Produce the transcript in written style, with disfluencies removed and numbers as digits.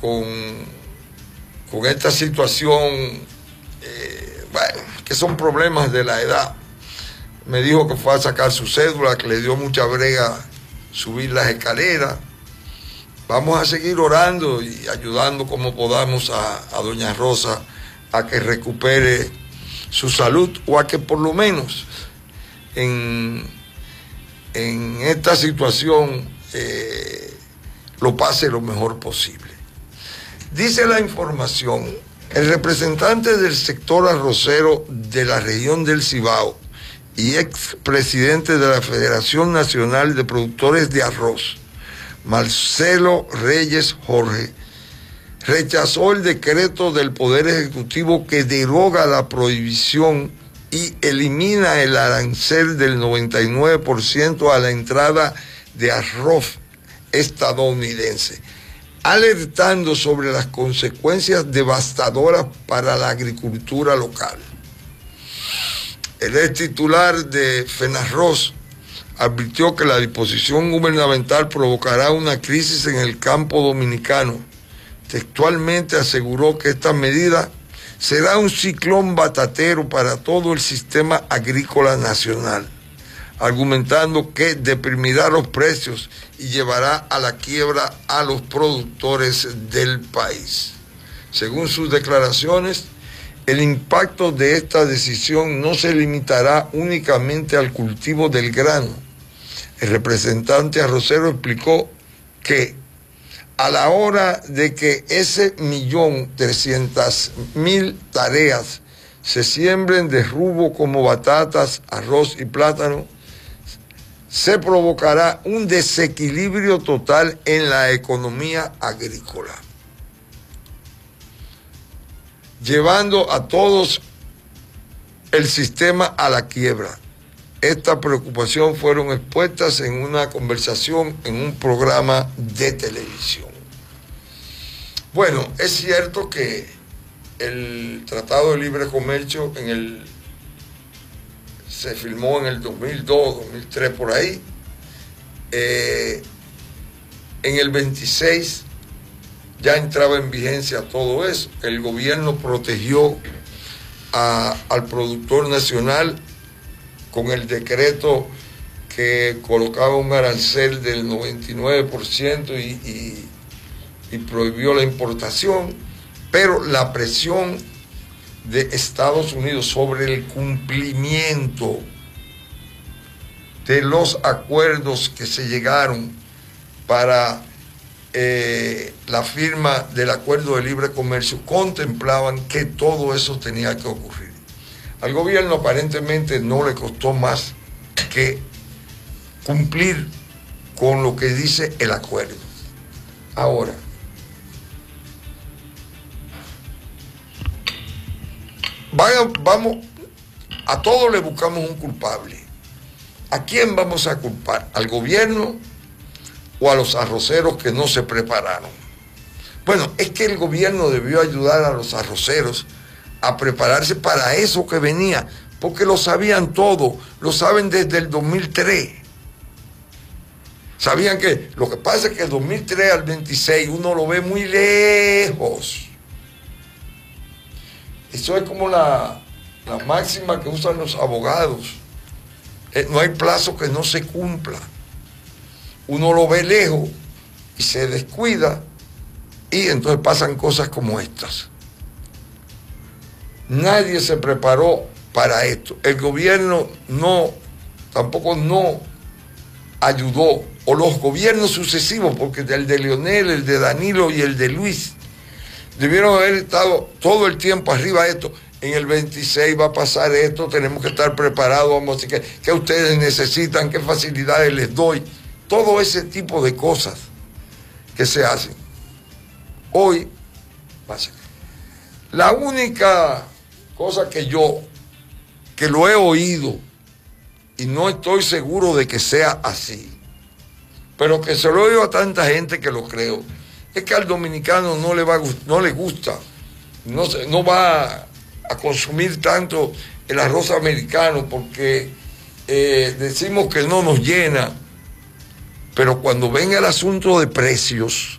con esta situación, bueno, que son problemas de la edad. Me dijo que fue a sacar su cédula, que le dio mucha brega subir las escaleras. Vamos a seguir orando y ayudando como podamos a doña Rosa a que recupere su salud, o a que por lo menos en esta situación lo pase lo mejor posible. Dice la información, el representante del sector arrocero de la región del Cibao y expresidente de la Federación Nacional de Productores de Arroz, Marcelo Reyes Jorge, rechazó el decreto del Poder Ejecutivo que deroga la prohibición y elimina el arancel del 99% a la entrada de arroz estadounidense, alertando sobre las consecuencias devastadoras para la agricultura local. El ex titular de FENARROZ advirtió que la disposición gubernamental provocará una crisis en el campo dominicano. Textualmente aseguró que esta medida será un ciclón batatero para todo el sistema agrícola nacional, argumentando que deprimirá los precios y llevará a la quiebra a los productores del país. Según sus declaraciones, el impacto de esta decisión no se limitará únicamente al cultivo del grano. El representante arrocero explicó que a la hora de que ese 1.300.000 tareas se siembren de rubro como batatas, arroz y plátano, se provocará un desequilibrio total en la economía agrícola, llevando a todos el sistema a la quiebra. Esta preocupación fueron expuestas en una conversación en un programa de televisión. Bueno, es cierto que el Tratado de Libre Comercio se firmó en el 2002, 2003, por ahí. En el 26 ya entraba en vigencia todo eso. El gobierno protegió al productor nacional con el decreto que colocaba un arancel del 99% y prohibió la importación, pero la presión de Estados Unidos sobre el cumplimiento de los acuerdos que se llegaron para la firma del Acuerdo de Libre Comercio contemplaban que todo eso tenía que ocurrir. Al gobierno aparentemente no le costó más que cumplir con lo que dice el acuerdo. Ahora, vamos, a todos le buscamos un culpable. ¿A quién vamos a culpar? ¿Al gobierno o a los arroceros que no se prepararon? Bueno, es que el gobierno debió ayudar a los arroceros a prepararse para eso que venía, porque lo sabían todo, lo saben desde el 2003. Sabían que lo que pasa es que el 2003 al 26 uno lo ve muy lejos. Eso es como la máxima que usan los abogados. No hay plazo que no se cumpla. Uno lo ve lejos y se descuida y entonces pasan cosas como estas. Nadie se preparó para esto. El gobierno tampoco ayudó, o los gobiernos sucesivos, porque el de Leonel, el de Danilo y el de Luis debieron haber estado todo el tiempo arriba de esto. En el 26 va a pasar esto, tenemos que estar preparados, vamos a decir que ustedes necesitan, qué facilidades les doy. Todo ese tipo de cosas que se hacen. Hoy pasa. La única cosa que lo he oído, y no estoy seguro de que sea así, pero que se lo he oído a tanta gente que lo creo, es que al dominicano no le gusta, no va a consumir tanto el arroz americano porque decimos que no nos llena, pero cuando venga el asunto de precios,